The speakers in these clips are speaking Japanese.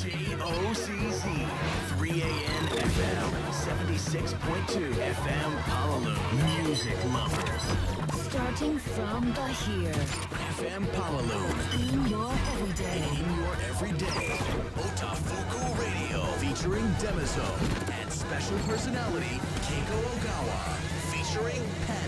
JOCC 3AN FM 76.2 FM Honolulu. Music lovers. Starting from the here. FM Honolulu. In your everyday. In your everyday. Otafuku Radio. Featuring Demizone. And special personality Keiko Ogawa. Featuring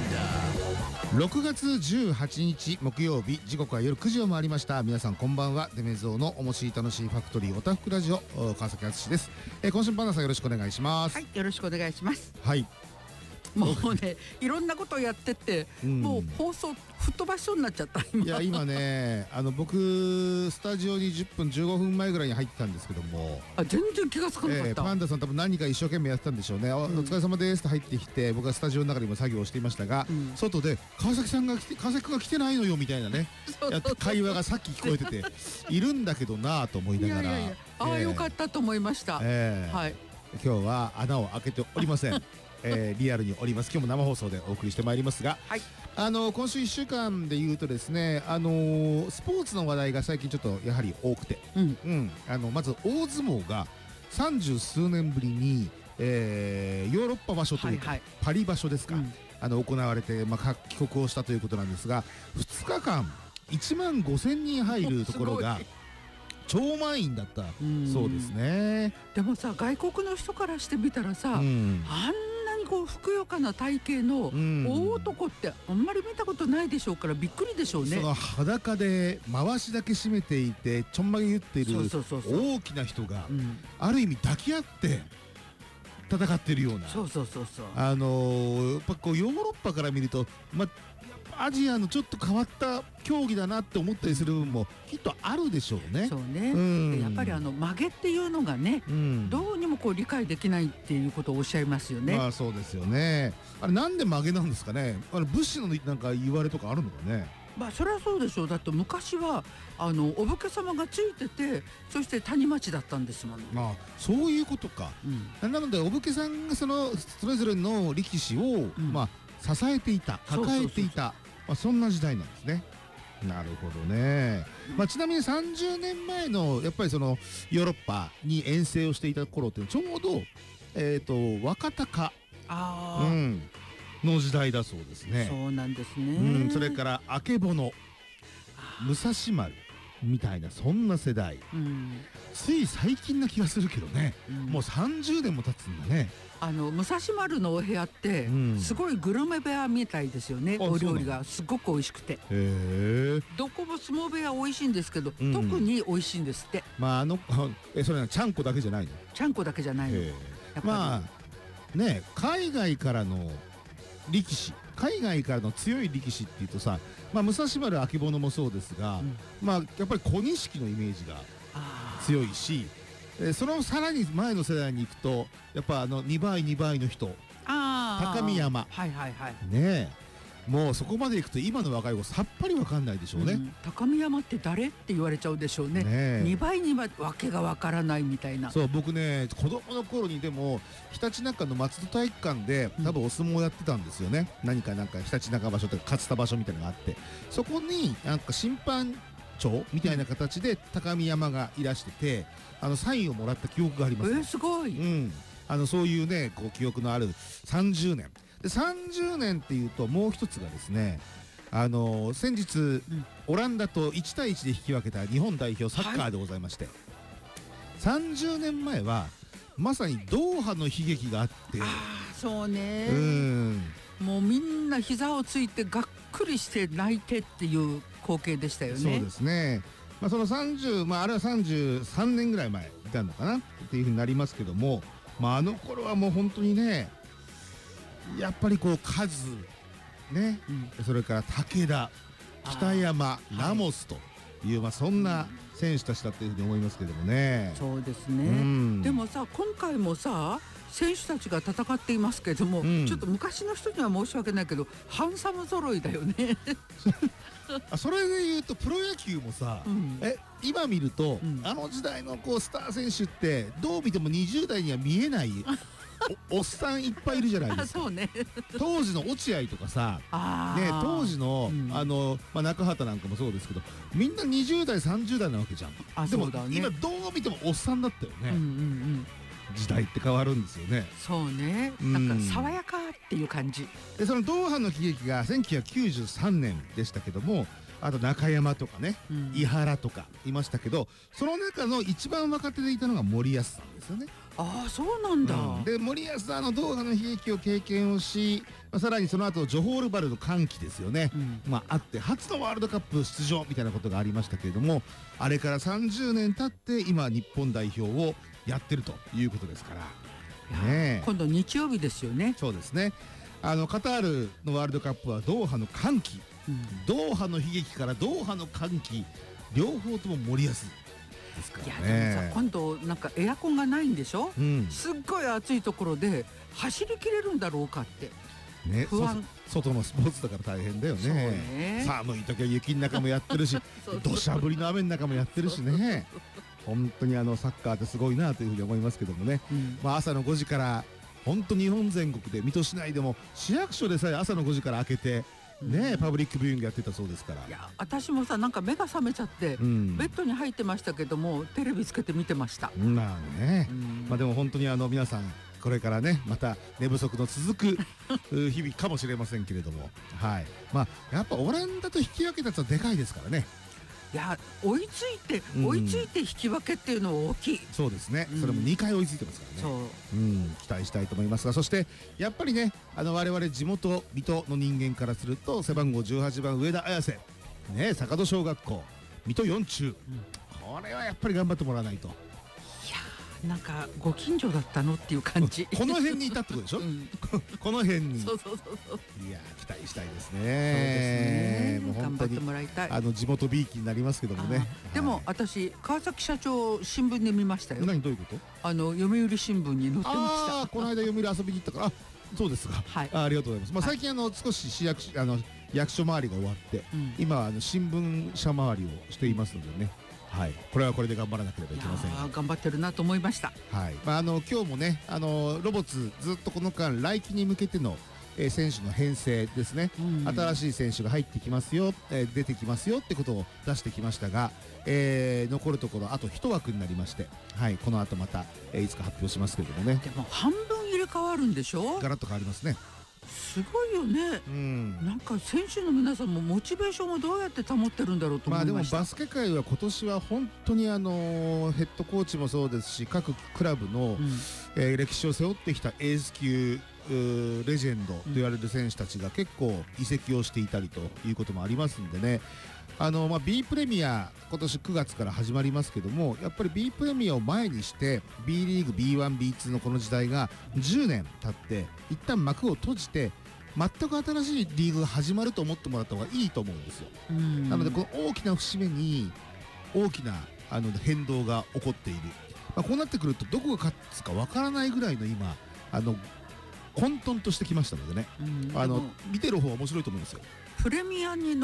Panda. 6月18日木曜日、時刻は夜9時を回りました。皆さんこんばんは。デメゾーの面白い楽しいファクトリーオタフクラジオ、川崎敦です。今週もパンダさんよろしくお願いします。 はい、よろしくお願いします。 はい、 もうね、いろんなことをやってて、もう放送吹っ飛ばしそうになっちゃった。 いや今ね僕スタジオに10分15分前ぐらいに入ってたんですけども、 全然気がつかなかった。 パンダさん多分何か一生懸命やってたんでしょうね。お疲れ様ですって入ってきて、僕はスタジオの中にも作業をしていましたが、外で川崎君が来てないのよみたいなね会話がさっき聞こえてているんだけどなぁと思いながら、 ああよかったと思いました。はい、 今日は穴を開けておりません。リアルにおります。今日も生放送でお送りしてまいりますが、はい、今週1週間でいうとですね、スポーツの話題が最近ちょっとやはり多くて、まず大相撲が30数年ぶりに、ヨーロッパ場所というか、パリ場所ですか、行われて、帰国をしたということなんですが、2日間1万5,000人入るところが超満員だったそうですね。 でもさ、外国の人からしてみたらさ、あんなにこうふくよかな体型の大男ってあんまり見たことないでしょうから、びっくりでしょうね。 その裸で回しだけ締めていてちょんまげ言っている大きな人がある意味抱き合って戦ってるような、やっぱこうヨーロッパから見ると、アジアのちょっと変わった競技だなって思ったりする部分もきっとあるでしょうね。 そうね、でやっぱり曲げっていうのがね、どうにもこう理解できないっていうことをおっしゃいますよね。 まあそうですよね。あれなんで曲げなんですかね。武士のなんか言われとかあるのかね。 それはそうでしょう。だって昔はお武家様がついてて、そして谷町だったんですもん。 そういうことか。なのでお武家さんがそれぞれの力士を支えていた、抱えていた、そんな時代なんですね。なるほどね。ちなみに30年前のやっぱりそのヨーロッパに遠征をしていた頃ってちょうど若鷹の時代だそうですね。 そうなんですね。 それからあけぼの、武蔵丸みたいな、そんな世代、つい最近な気がするけどね、もう30年も経つんだね。 武蔵丸のお部屋ってすごいグルメ部屋みたいですよね。お料理がすごく美味しくて、どこも相撲部屋美味しいんですけど、特に美味しいんですって。それはちゃんこだけじゃないの？ ちゃんこだけじゃないの。 海外からの力士、海外からの強い力士っていうとさ、武蔵丸、あけぼのもそうですが、やっぱり小錦のイメージが強いし、そのさらに前の世代に行くとやっぱ2倍の人、高見山、ねえ、もうそこまで行くと今の若い子さっぱり分かんないでしょうね。 高見山って誰って言われちゃうでしょうね。2倍にわけが分からないみたいな。 そう、僕ね子供の頃にでもひたちなかの松戸体育館で多分お相撲やってたんですよね。なんかひたちなか場所とか勝田場所みたいなのがあって、そこになんか審判長みたいな形で高見山がいらしてて、サインをもらった記憶がありますね。 すごい。 そういうねこう記憶のある30年で、30年っていうともう一つがですね、先日、オランダと1対1で引き分けた日本代表サッカーでございまして、30年前はまさにドーハの悲劇があって、 そうね、もうみんな膝をついてがっくりして泣いてっていう光景でしたよね。 そうですね。その30、あれは33年ぐらい前いたのかなっていうふうになりますけども、あの頃はもう本当にね、やっぱりこうカズね、それから武田、北山、ラモスという、そんな選手たちだというふうに思いますけどもね。 そうですね。でもさ、今回もさ選手たちが戦っていますけども、ちょっと昔の人には申し訳ないけどハンサム揃いだよね。 それでいうとプロ野球もさ、今見ると、あの時代のスター選手ってどう見ても20代には見えないおっさんいっぱいいるじゃないですか。 そうね。 当時の落合とかさ、当時の中畑なんかもそうですけど、みんな20代30代なわけじゃん。 あ、 でもそうだね。 今どう見てもおっさんだったよね。 うんうんうん。 時代って変わるんですよね。 そうね。なんか爽やかっていう感じ。 でそのドーハの悲劇が1993年でしたけども、あと中山とかね、井原とかいましたけど、その中の一番若手でいたのが森保さんですよね。 ああ、そうなんだ。 で森保さんドーハの悲劇を経験をし、さらにその後ジョホールバルの歓喜ですよね、あって初のワールドカップ出場みたいなことがありましたけれども、あれから30年経って今日本代表をやってるということですから、ね、 今度日曜日ですよね。 そうですね。カタールのワールドカップはドーハの歓喜、ドーハの悲劇からドーハの歓喜、両方とも森保ですからね。 いやでもさ、今度なんかエアコンがないんでしょ、すっごい暑いところで走りきれるんだろうかってね、 不安。 外のスポーツだから大変だよね。寒い時は雪の中もやってるし土砂降りの雨の中もやってるしね。本当にサッカーってすごいなというふうに思いますけどもね、朝の5時から本当日本全国で水戸市内でも市役所でさえ朝の5時から開けてね、パブリックビューイングやってたそうですから。 いや私もさ、なんか目が覚めちゃって、ベッドに入ってましたけどもテレビつけて見てました。 まあね、でも本当に皆さんこれからねまた寝不足の続く日々かもしれませんけれども、はい、やっぱオランダと引き分けたやつはでかいですからね。 いや追いついて引き分けっていうのは大きい。 そうですね、それも2回追いついてますからね。期待したいと思いますが、そしてやっぱりね我々地元水戸の人間からすると背番号18番上田綺世ね、坂戸小学校水戸4中、これはやっぱり頑張ってもらわないと。 なんかご近所だったのっていう感じ。 この辺にいたってことでしょ、この辺に。 そう。 いや期待したいですね。 そうですね。 もう本当に頑張ってもらいたい。 地元びいきになりますけどもね。 でも私川崎社長新聞で見ましたよ。 何、どういうこと？ 読売新聞に載ってました。 この間読売遊びに行ったから。そうですか。ありがとうございます。最近少し役所周りが終わって、今新聞社回りをしていますのでね。はい、これはこれで頑張らなければいけません。 頑張ってるなと思いました。 はい、今日もねロボツずっとこの間来季に向けての、選手の編成ですね、新しい選手が入ってきますよ、出てきますよってことを出してきましたが、残るところあと1枠になりまして、はい、この後また、いつか発表しますけれどもね。 でも半分入れ替わるんでしょ。 ガラッと変わりますね。 すごいよね、なんか選手の皆さんもモチベーションをどうやって保ってるんだろうと思いました。 でもバスケ界は今年は本当にヘッドコーチもそうですし各クラブの、歴史を背負ってきたエース級レジェンドと言われる選手たちが結構移籍をしていたりということもありますんでね。B プレミア今年9月から始まりますけども、やっぱり B プレミアを前にして B リーグ B1、B2 のこの時代が10年経って一旦幕を閉じて全く新しいリーグが始まると思ってもらった方がいいと思うんですよ。なのでこの大きな節目に大きな変動が起こっている、こうなってくるとどこが勝つかわからないぐらいの今混沌としてきましたのでね、見てる方は面白いと思うんですよ。 プレミアに